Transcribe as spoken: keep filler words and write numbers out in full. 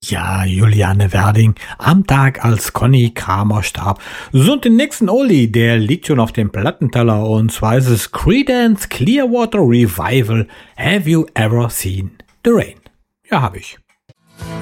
Ja, Juliane Werding, am Tag, als Conny Kramer starb. So, und den nächsten Oldie, der liegt schon auf dem Plattenteller, und zwar ist es Creedence Clearwater Revival. Have you ever seen the rain? Ja, hab ich.